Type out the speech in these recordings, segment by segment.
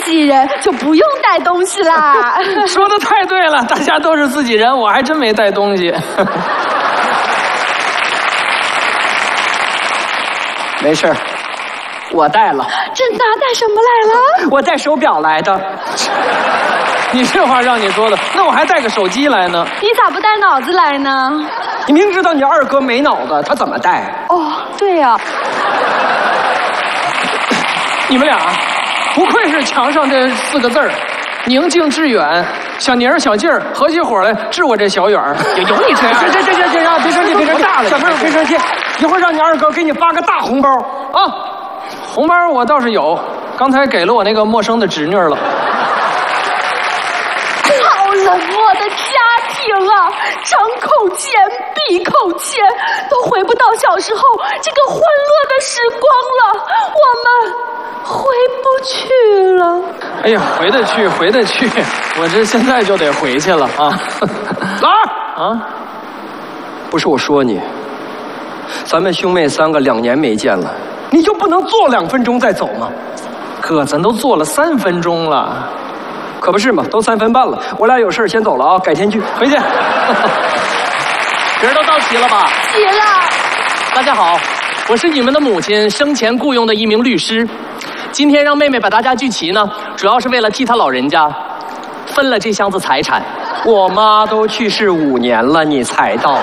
己人就不用带东西啦。 说的太对了，大家都是自己人，我还真没带东西。 没事，我带了。 真的？带什么来了？ 我带手表来的。 你这话让你说的，那我还带个手机来呢。 你咋不带脑子来呢？ 你明知道你二哥没脑子，他怎么带？ 哦，对呀。 你们俩，不愧是墙上这4个字儿，宁静致远。小宁儿、小静儿合起伙来治我这小远儿，有你这样？ 行，别生气，别生气，大了，小妹儿别生气，一会儿让你二哥给你发个大红包啊！红包我倒是有，刚才给了我那个陌生的侄女了。 好冷漠的家庭啊，张口钱闭口钱，都回不到小时候这个欢乐的时光了，我们回不去了。 哎呀，回得去，回得去，我这现在就得回去了啊！ 老二啊，不是我说你，咱们兄妹3个2年没见了，你就不能坐2分钟再走吗？ 哥，咱都坐了3分钟了。 可不是嘛，都3分半了，我俩有事先走了啊，改天聚，回去。 人都到齐了吧？ 齐了。 大家好，我是你们的母亲生前雇佣的一名律师，今天让妹妹把大家聚齐呢，主要是为了替她老人家分了这箱子财产。 我妈都去世5年了，你才到。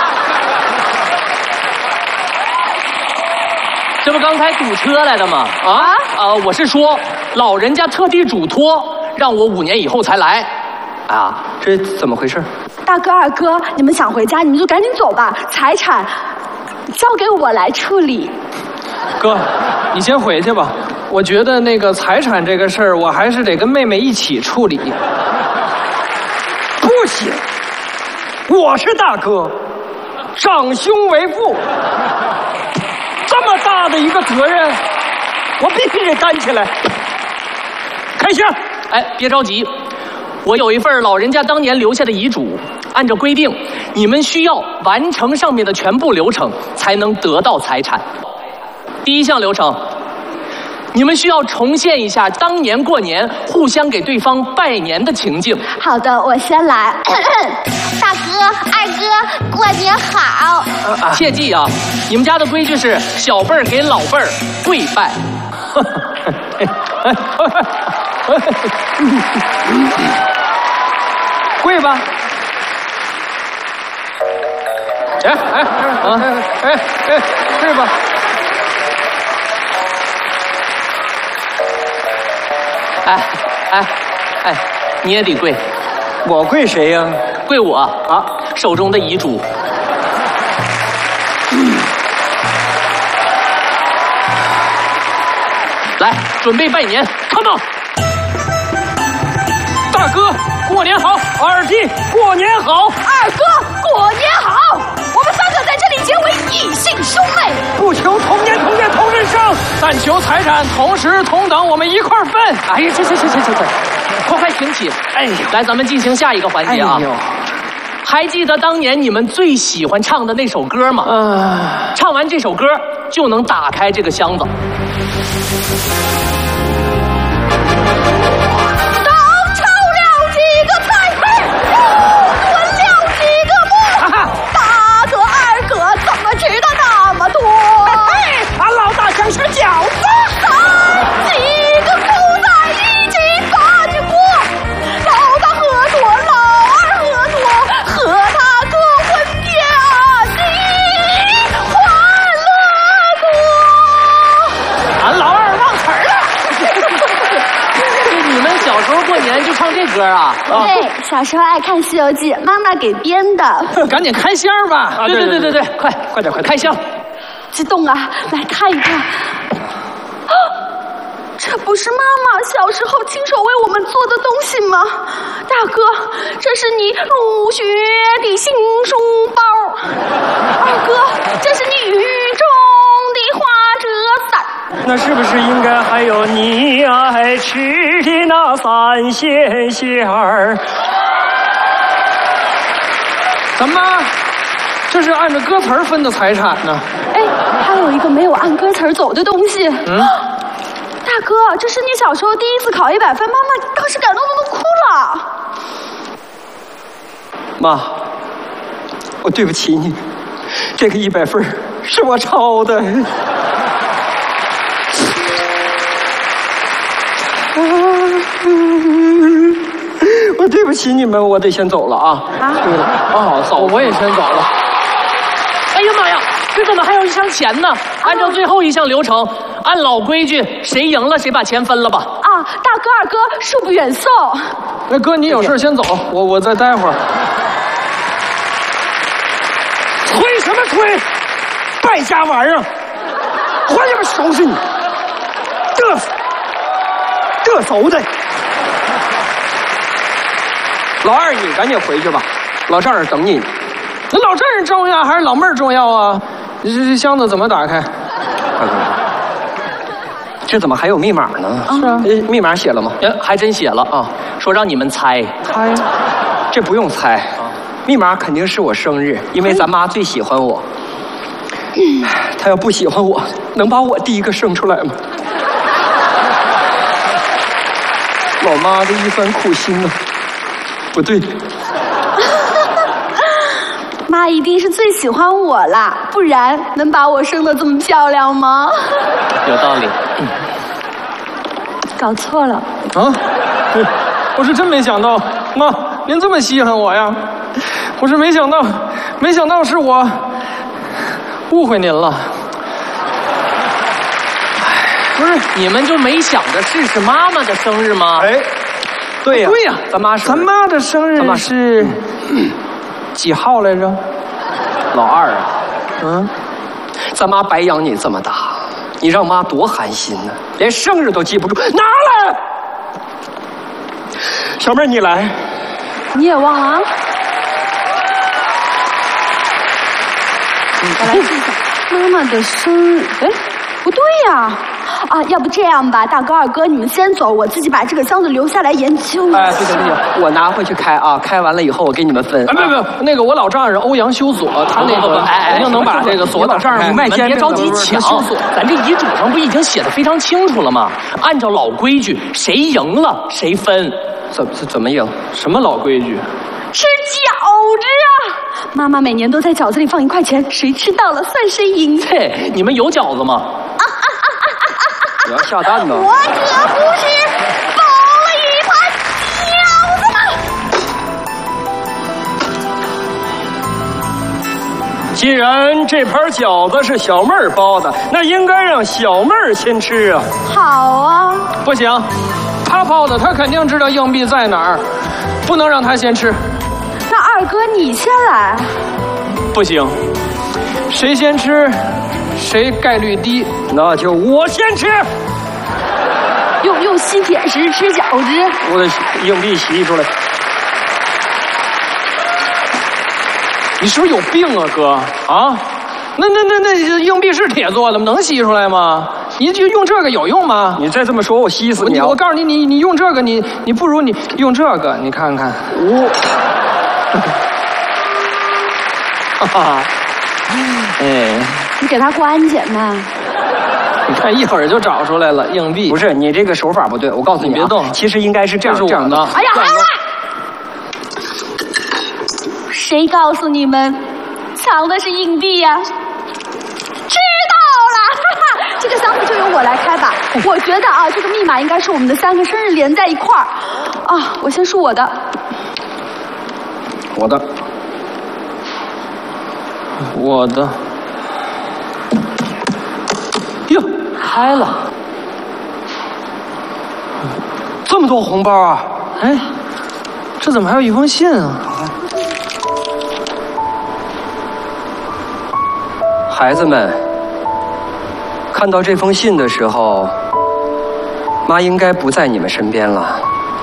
这不刚才堵车来的吗？我是说，老人家特地嘱托让我5年以后才来。啊， 这怎么回事？ 大哥二哥，你们想回家，你们就赶紧走吧，财产交给我来处理。 哥，你先回去吧。我觉得那个财产这个事儿，我还是得跟妹妹一起处理。 不行，我是大哥，长兄为父，这么大的一个责任，我必须得担起来。开箱。 哎，别着急，我有一份老人家当年留下的遗嘱，按照规定，你们需要完成上面的全部流程，才能得到财产。第一项流程，你们需要重现一下当年过年互相给对方拜年的情景。 好的，我先来。大哥、二哥，过年好！ 切记啊，你们家的规矩是小辈儿给老辈儿跪拜。 跪吧。跪吧。 哎，你也得跪。 我跪谁呀？ 跪我啊！手中的遗嘱。来，准备拜年 ，come on！ 大哥，过年好！ 二弟，过年好！ 二哥，过年好！我们3个在这里结为异姓兄妹， 不求同年同月同日生， 但求财产同时同等，我们一块儿分。 哎呀，行，快请起！哎呦，来，咱们进行下一个环节啊！还记得当年你们最喜欢唱的那首歌吗？唱完这首歌就能打开这个箱子。 想吃饺子 ，3几个口袋一起把你过，老大喝多，老二喝多，和他个婚宴啊，喜欢乐多。 俺老二忘词儿了。你们小时候过年就唱这歌啊？ 对，小时候爱看《西游记》，妈妈给编的。 赶紧开箱吧！ 对，快点开箱。 激动啊！来看一看，啊，这不是妈妈小时候亲手为我们做的东西吗？大哥，这是你入学的新书包。二哥，这是你雨中的花折伞。 那是不是应该还有你爱吃的那3鲜馅儿？ 怎么？这是按照歌词分的财产呢？ 哎，还有一个没有按歌词走的东西。大大哥，这是你小时候第一次考100分，妈妈当时感动的都哭了。 妈，我对不起你，这个100分是我抄的。我对不起你们，我得先走了啊！ 走，我也先走了。 哎呀妈呀，这怎么还有一箱钱呢？按照最后一项流程，按老规矩，谁赢了谁把钱分了吧。 啊，大哥二哥，恕不远送。 那哥，你有事先走，我再待会儿。 催什么催？败家玩意儿！回去吧，收拾你！这走的。老二，你赶紧回去吧，老丈人等你呢。 那老丈人重要还是老妹儿重要啊？这箱子怎么打开？ 这怎么还有密码呢？ 是啊， 密码写了吗？ 还真写了啊，说让你们猜。 猜？ 这不用猜，密码肯定是我生日，因为咱妈最喜欢我。她要不喜欢我，能把我第一个生出来吗？老妈的一番苦心啊！不对， 妈一定是最喜欢我啦，不然能把我生得这么漂亮吗？ 有道理。 搞错了。 啊？我是真没想到，妈，您这么稀罕我呀？我是没想到是我误会您了。 不是，你们就没想着试试妈妈的生日吗？ 哎，对呀， 对呀， 咱妈咱妈的生日是几号来着？ 老二啊，咱妈白养你这么大，你让妈多寒心呢，连生日都记不住。拿来，小妹儿你来， 你也忘了啊？我来记一下，妈妈的生日，哎，不对呀。啊，要不这样吧，大哥二哥，你们先走，我自己把这个箱子留下来研究。 哎，对，我拿回去开啊，开完了以后我给你们分。 不，那个我老丈人欧阳修锁，他那个肯定能把这个锁。 老丈人不卖煎饼， 别着急抢，咱这遗嘱上不已经写的非常清楚了吗？按照老规矩，谁赢了谁分。 怎么赢？ 什么老规矩？ 吃饺子啊！妈妈每年都在饺子里放1块钱，谁吃到了算谁赢。 嘿，你们有饺子吗？ 我要下蛋呢。 我可不是包了一盘饺子吗？ 既然这盘饺子是小妹儿包的，那应该让小妹儿先吃啊。 好啊。 不行，他包的，他肯定知道硬币在哪儿，不能让他先吃。 那二哥你先来。 不行，谁先吃，谁概率低。 那就我先吃。 用吸铁石吃饺子。 我的硬币吸出来。 你是不是有病啊，哥？啊？那硬币是铁做的，能吸出来吗？你就用这个有用吗？ 你再这么说，我吸死你！ 我告诉你，你用这个，你不如你用这个，你看看。哈哈。哎。 你给他过安检呢？ 你看一会儿就找出来了硬币。 不是你这个手法不对，我告诉你， 别动。 其实应该是这样， 这是我的。 哎呀，好了！谁告诉你们藏的是硬币呀？知道了，哈哈，这个箱子就由我来开吧。我觉得啊，这个密码应该是我们的3个生日连在一块儿。啊，我先数我的。 我的。哟， 开了， 这么多红包啊！ 哎，这怎么还有一封信啊？ 孩子们，看到这封信的时候，妈应该不在你们身边了，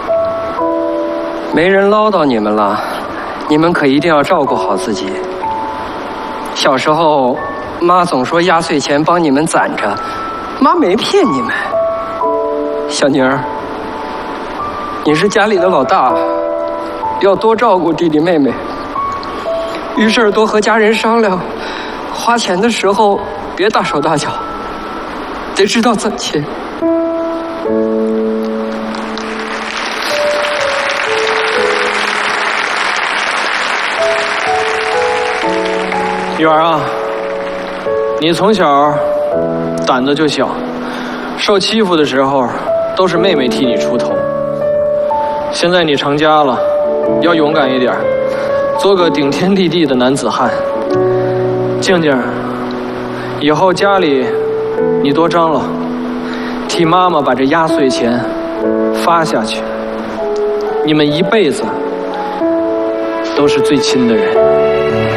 没人唠叨你们了，你们可一定要照顾好自己。小时候，妈总说压岁钱帮你们攒着，妈没骗你们。小宁儿，你是家里的老大，要多照顾弟弟妹妹，遇事多和家人商量，花钱的时候别大手大脚，得知道攒钱。 玉儿啊，你从小胆子就小，受欺负的时候都是妹妹替你出头。现在你成家了，要勇敢一点，做个顶天立地的男子汉。静静，以后家里你多张罗，替妈妈把这压岁钱发下去。你们一辈子都是最亲的人。